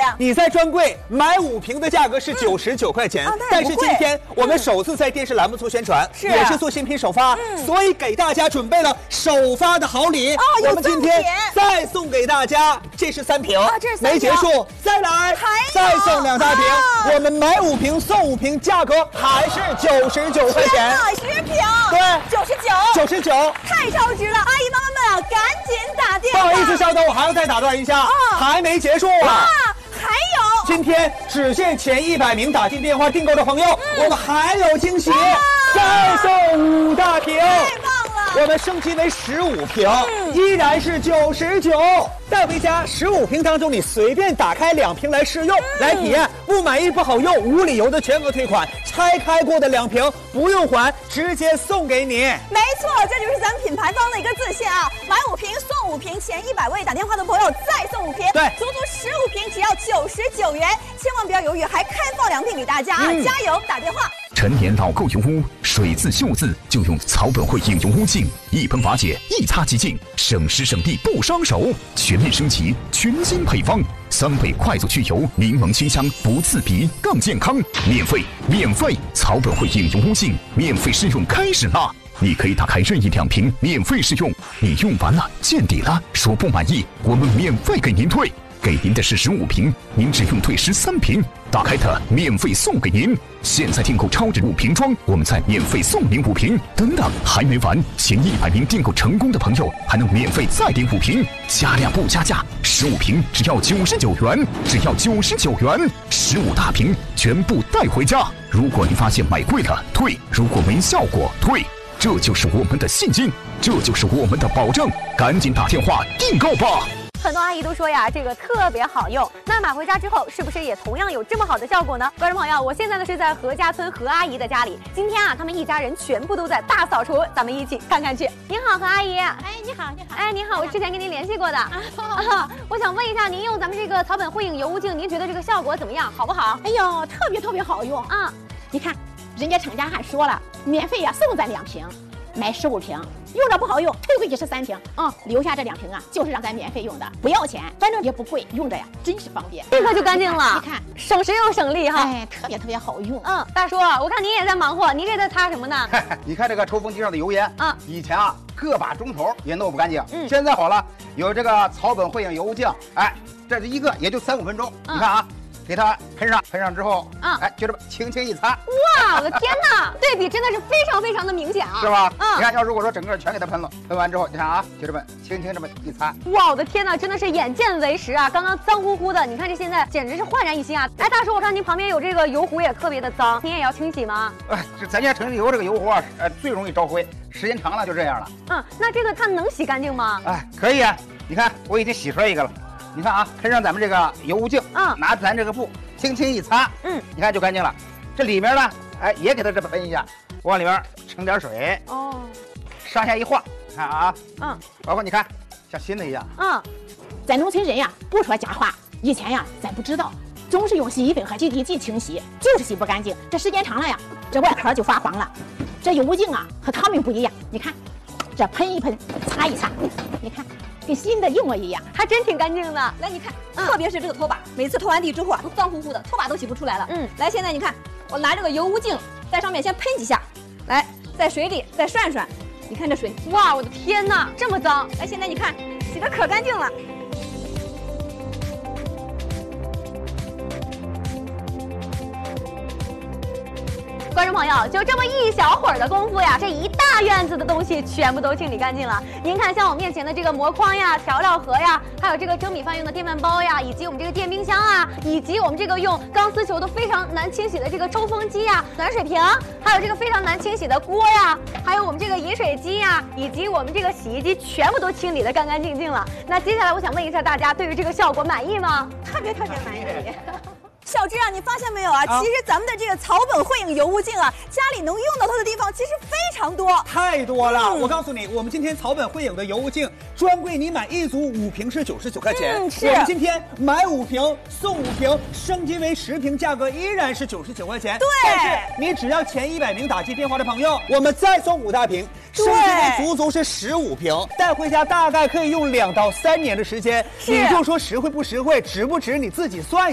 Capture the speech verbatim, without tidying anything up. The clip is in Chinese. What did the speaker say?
呀？ 你在专柜买五瓶的价格是九十九块钱， 嗯啊、 但是今天我们首次在电视栏目做宣传， 是、 也是做新品首发，嗯、所以给大家准备了首发的好礼。 哦， 我们今天再送给大家，这是三瓶， 啊，这是三瓶没结束，再来，再送两大瓶。啊、我们买五瓶送五瓶，价格还是九十九块钱。 十瓶， 对， 九十九， 九十九， 太超值了！阿姨妈妈们啊，赶紧打电话。 不好意思，稍等，我还要再打断一下，哦、还没结束啊。 啊还有， 今天只限前一百名打进电话订购的朋友，嗯、我们还有惊喜，再送五大瓶， 太棒了！ 我们升级为十五瓶，嗯、依然是九十九，带回家十五瓶当中，你随便打开两瓶来试用，嗯、来体验，不满意不好用，无理由的全额退款，拆开过的两瓶不用还，直接送给你。 没错，这就是咱们品牌方的一个自信啊！买五瓶送五瓶，前一百位打电话的朋友再送五瓶， 对， 足足十五瓶只要九十九元，千万不要犹豫，还开放两瓶给大家啊！嗯、加油，打电话。 陈年老垢油污，水渍锈渍就用草本汇影油污净，一喷瓦解，一擦即净，省时省力不伤手。全面升级，全新配方，三倍快速去油，柠檬清香，不刺鼻，更健康。免费，免费，草本汇影油污净免费试用开始啦！你可以打开任意两瓶免费试用，你用完了见底了，说不满意，我们免费给您退。给您的是十五瓶，您只用退十三瓶，打开它免费送给您。现在订购超值五瓶装，我们再免费送您五瓶。等等，还没完，前一百名订购成功的朋友还能免费再领五瓶，加量不加价，十五瓶只要九十九元，只要九十九元，十五大瓶全部带回家。如果您发现买贵了退，如果没效果退，这就是我们的信心，这就是我们的保证，赶紧打电话订购吧。 很多阿姨都说呀，这个特别好用。那买回家之后，是不是也同样有这么好的效果呢？观众朋友，我现在呢是在何家村何阿姨的家里。今天啊，他们一家人全部都在大扫除，咱们一起看看去。您好，何阿姨。 哎，你好，你好。 哎，您好，我之前跟您联系过的。啊，啊我想问一下，您用咱们这个草本汇影油污净，您觉得这个效果怎么样？好不好？ 哎呦，特别特别好用啊！你看，人家厂家还说了，免费呀送咱两瓶。买十五瓶，用着不好用，退回去十三瓶啊、嗯！留下这两瓶啊，就是让咱免费用的，不要钱，反正也不贵，用着呀真是方便， 立刻就干净了。 你看， 省时又省力哈， 哎，特别特别好用。 嗯，大叔，我看您也在忙活，您这在擦什么呢？ 你看这个抽风机上的油烟啊， 以前啊个把钟头也弄不干净，嗯，现在好了，有这个草本汇影油污净，哎，这是一个也就三五分钟，嗯、你看啊。给它喷上，喷上之后，啊，哎，就这么轻轻一擦， 哇，我的天哪，对比真的是非常非常的明显啊， 是吧？嗯，你看，要如果说整个全给它喷了，喷完之后，你看啊，就这么轻轻这么一擦， 哇，我的天哪，真的是眼见为实啊！刚刚脏乎乎的，你看这现在简直是焕然一新啊！哎，大叔，我看您旁边有这个油壶也特别的脏，您也要清洗吗？ 哎，这咱家城里油这个油壶啊，呃，最容易招灰，时间长了就这样了。 嗯，那这个它能洗干净吗？ 哎，可以啊，你看我已经洗出来一个了，你看啊，喷上咱们这个油污净，嗯，拿咱这个布。轻轻一擦，嗯，你看就干净了。这里面呢，哎，也给它这么喷一下，往里面盛点水，哦，上下一晃，看啊，嗯，包括你看，像新的一样， 嗯，咱农村人呀，不说假话，以前呀，咱不知道，总是用洗衣粉和洗涤剂清洗，就是洗不干净。这时间长了呀，这外壳就发黄了。这油污净啊，和他们不一样，你看，这喷一喷，擦一擦，你看。跟新的一模一样， 还真挺干净的。 来，你看，嗯、特别是这个拖把，每次拖完地之后啊，都脏乎乎的，拖把都洗不出来了。嗯，来，现在你看，我拿这个油污净在上面先喷几下，来，在水里再涮涮，你看这水， 哇，我的天哪，这么脏！ 来，现在你看，洗得可干净了。 观众朋友，就这么一小会儿的功夫呀，这一大院子的东西全部都清理干净了。您看，像我面前的这个膜筐呀、调料盒呀，还有这个蒸米饭用的电饭煲呀，以及我们这个电冰箱啊，以及我们这个用钢丝球都非常难清洗的这个抽风机呀、暖水瓶，还有这个非常难清洗的锅呀，还有我们这个饮水机呀，以及我们这个洗衣机，全部都清理得干干净净了。那接下来我想问一下大家，对于这个效果满意吗？ 特别特别满意。小芝啊，你发现没有啊？啊其实咱们的这个草本汇影油污净啊，家里能用到它的地方其实非常多， 太多了。嗯、我告诉你，我们今天草本汇影的油污净专柜，你买一组五瓶是九十九块钱。嗯，是。我们今天买五瓶送五瓶，升级为十瓶，价格依然是九十九块钱。 对。 但是你只要前一百名打进电话的朋友，我们再送五大瓶，升级为足足是十五瓶，带回家大概可以用两到三年的时间。你就说实惠不实惠，值不值？你自己算一下。